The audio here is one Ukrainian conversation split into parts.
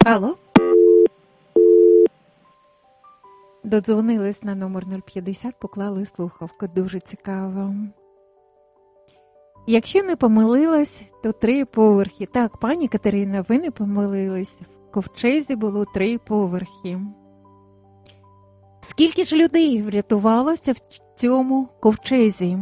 Алло? Додзвонились на номер 050, поклали слухавку. Дуже цікаво. Якщо не помилилась, то 3 поверхи. Так, пані Катерина, ви не помилились. В ковчезі було 3 поверхи. Скільки ж людей врятувалося в цьому ковчезі?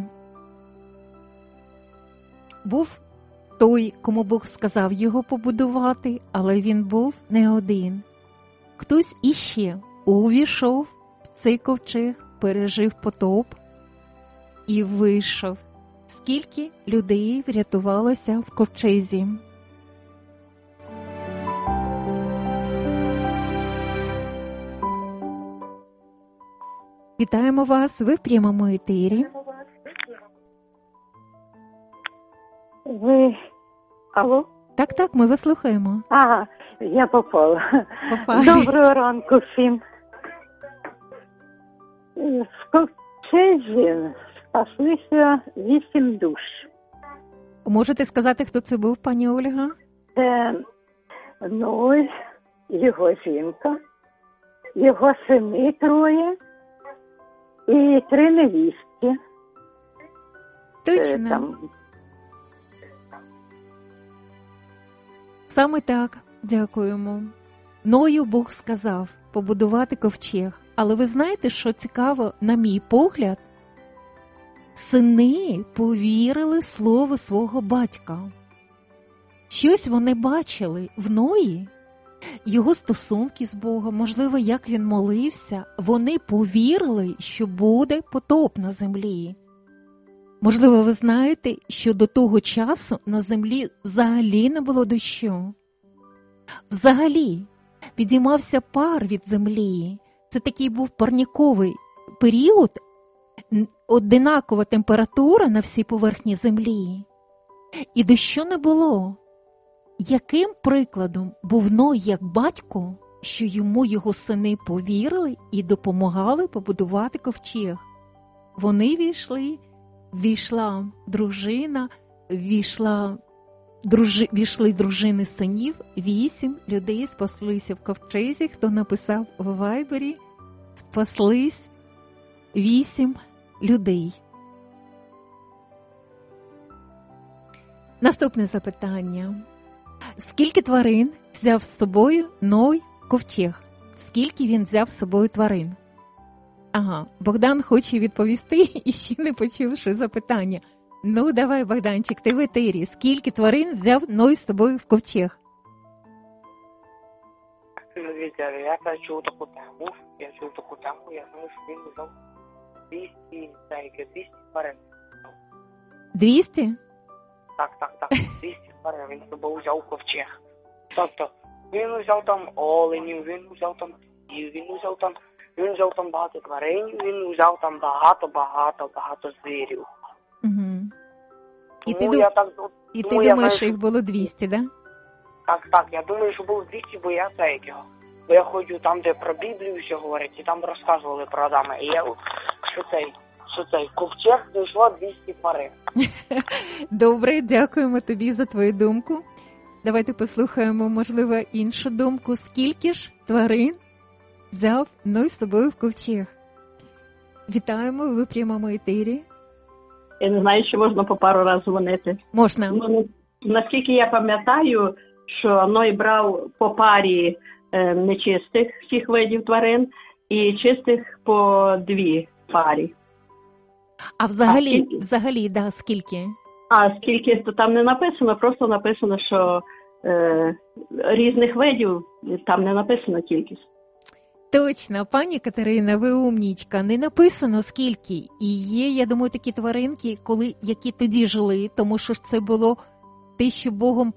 Був той, кому Бог сказав його побудувати, але він був не один. Хтось іще увійшов в цей ковчег, пережив потоп і вийшов. Скільки людей врятувалося в ковчезі? Вітаємо вас, ви в прямому етері. Ви... Алло? Так, ми вас слухаємо. Ага, я попала. Попали. Доброго ранку всім. В ковчезі спаслися 8 душ. Можете сказати, хто це був, пані Ольга? Це Ной, його жінка, його сини 3 і 3 невістки. Точно. Там... Саме так, дякуємо. Ною Бог сказав побудувати ковчег. Але ви знаєте, що цікаво, на мій погляд, сини повірили слову свого батька. Щось вони бачили в Ної, його стосунки з Богом, можливо, як він молився, вони повірили, що буде потоп на землі. Можливо, ви знаєте, що до того часу на землі взагалі не було дощу. Взагалі підіймався пар від землі. Це такий був парніковий період, одинакова температура на всій поверхні землі. І дощу не було. Яким прикладом був Ной як батько, що йому його сини повірили і допомагали побудувати ковчег? Вони війшла дружина, війшли дружини синів, 8 людей спаслися в ковчезі, хто написав в Вайбері, спаслись 8 людей. Наступне запитання. Скільки тварин взяв з собою Ной в ковчег? Скільки він взяв з собою тварин? Ага, Богдан хоче відповісти і ще не почувши запитання. Ну, давай, Богданчик, ти в етері. Скільки тварин взяв Ной з собою в ковчег? Дивіться, я чув таку тему, я знаю, що він взяв 200 тварин. 200? Так, 200 тварин він з собою взяв у ковчег. Тобто, він взяв там оленів, він взяв там псів, він взяв там багато тварин, він взяв там багато звірів. Угу. І ти я думаєш, знаю, що їх було 200, да? Так, я думаю, що було 200, бо я цього. Бо я ходжу там, де про Біблію все говорять, і там розказували про Адама. І я, що цей ковчег знайшло 200 тварин. Добре, дякуємо тобі за твою думку. Давайте послухаємо, можливо, іншу думку. Скільки ж тварин взяв Ной з собою в ковчег? Вітаємо, ви в прямому етері. Я не знаю, чи можна по пару разів дзвонити. Можна. Ну, наскільки я пам'ятаю, що Ной брав по парі нечистих всіх видів тварин і чистих по 2 парі. А взагалі, да, скільки? А скільки, то там не написано, просто написано, що різних видів, там не написано кількість. Точно, пані Катерина, ви умнічка. Не написано скільки. І є, я думаю, такі тваринки, які тоді жили, тому що це було те, що Богом